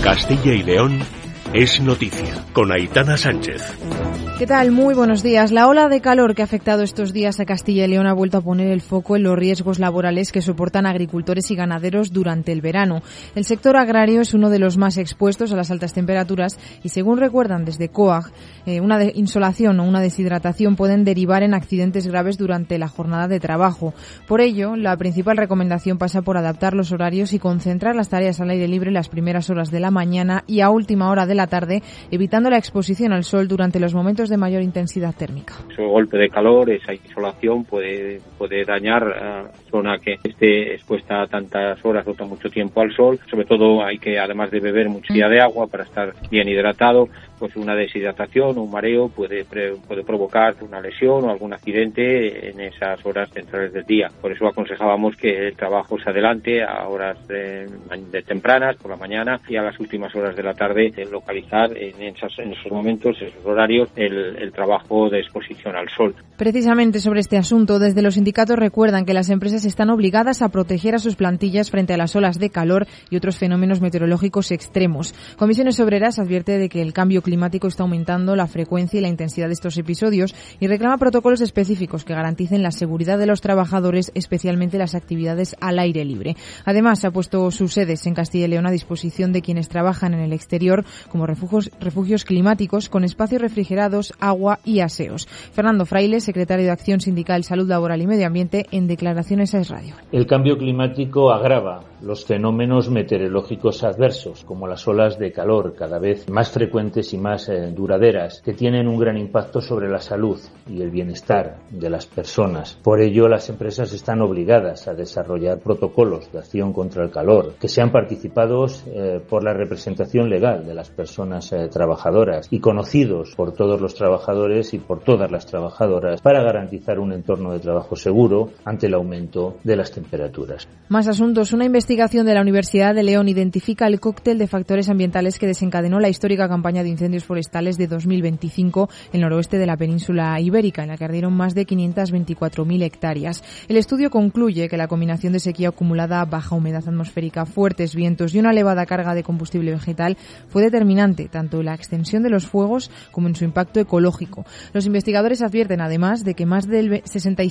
Castilla y León es noticia, con Aitana Sánchez. ¿Qué tal? Muy buenos días. La ola de calor que ha afectado estos días a Castilla y León ha vuelto a poner el foco en los riesgos laborales que soportan agricultores y ganaderos durante el verano. El sector agrario es uno de los más expuestos a las altas temperaturas y, según recuerdan desde COAG, una insolación o una deshidratación pueden derivar en accidentes graves durante la jornada de trabajo. Por ello, la principal recomendación pasa por adaptar los horarios y concentrar las tareas al aire libre las primeras horas de la mañana y a última hora de la tarde, evitando la exposición al sol durante los momentos de mayor intensidad térmica. Ese golpe de calor, esa insolación puede dañar a la zona que esté expuesta a tantas horas o mucho tiempo al sol. Sobre todo hay que, además de beber mucha de agua para estar bien hidratado, pues una deshidratación o un mareo puede provocar una lesión o algún accidente en esas horas centrales del día. Por eso aconsejábamos que el trabajo se adelante a horas de tempranas, por la mañana, y a las últimas horas de la tarde, localizar en esos momentos, esos horarios, el trabajo de exposición al sol. Precisamente sobre este asunto, desde los sindicatos recuerdan que las empresas están obligadas a proteger a sus plantillas frente a las olas de calor y otros fenómenos meteorológicos extremos. Comisiones Obreras advierte de que el cambio climático está aumentando la frecuencia y la intensidad de estos episodios y reclama protocolos específicos que garanticen la seguridad de los trabajadores, especialmente las actividades al aire libre. Además, ha puesto sus sedes en Castilla y León a disposición de quienes trabajan en el exterior como refugios climáticos con espacios refrigerados, agua y aseos. Fernando Fraile, secretario de Acción Sindical, Salud Laboral y Medio Ambiente, en declaraciones a Es Radio. El cambio climático agrava los fenómenos meteorológicos adversos, como las olas de calor cada vez más frecuentes y más duraderas, que tienen un gran impacto sobre la salud y el bienestar de las personas. Por ello, las empresas están obligadas a desarrollar protocolos de acción contra el calor, que sean participados por la representación legal de las personas trabajadoras y conocidos por todos los trabajadores y por todas las trabajadoras para garantizar un entorno de trabajo seguro ante el aumento de las temperaturas. Más asuntos. Una investigación de la Universidad de León identifica el cóctel de factores ambientales que desencadenó la histórica campaña de incendios forestales de 2025 en el noroeste de la península ibérica, en la que ardieron más de 524.000 hectáreas. El estudio concluye que la combinación de sequía acumulada, baja humedad atmosférica, fuertes vientos y una elevada carga de combustible vegetal fue determinante tanto en la extensión de los fuegos como en su impacto ecológico. Los investigadores advierten además de que más del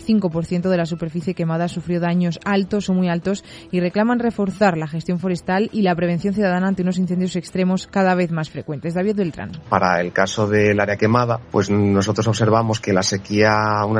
65% de la superficie quemada sufrió daños altos o muy altos y reclaman reforzar la gestión forestal y la prevención ciudadana ante unos incendios extremos cada vez más frecuentes. David Beltrán. Para el caso del área quemada, pues nosotros observamos que una sequía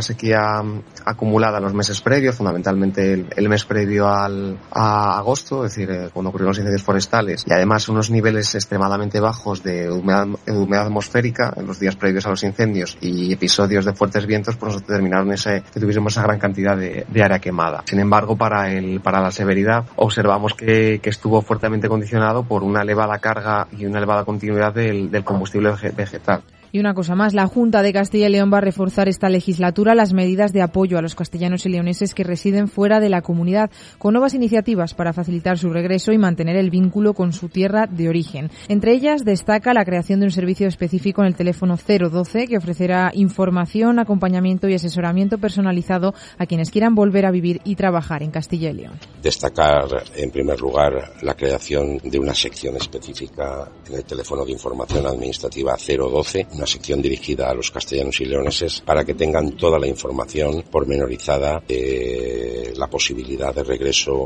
acumulada en los meses previos, fundamentalmente el mes previo a agosto, es decir, cuando ocurrieron los incendios forestales, y además unos niveles extremadamente bajos de humedad atmosférica en los días previos a los incendios y episodios de fuertes vientos, pues nos determinaron que tuviésemos esa gran cantidad de área quemada. Sin embargo, para la severidad observamos que estuvo fuertemente condicionado por una elevada carga y una elevada continuidad del combustible vegetal. Y una cosa más, la Junta de Castilla y León va a reforzar esta legislatura las medidas de apoyo a los castellanos y leoneses que residen fuera de la comunidad, con nuevas iniciativas para facilitar su regreso y mantener el vínculo con su tierra de origen. Entre ellas destaca la creación de un servicio específico en el teléfono 012 que ofrecerá información, acompañamiento y asesoramiento personalizado a quienes quieran volver a vivir y trabajar en Castilla y León. Destacar, en primer lugar, la creación de una sección específica en el teléfono de información administrativa 012, una sección dirigida a los castellanos y leoneses para que tengan toda la información pormenorizada de la posibilidad de regreso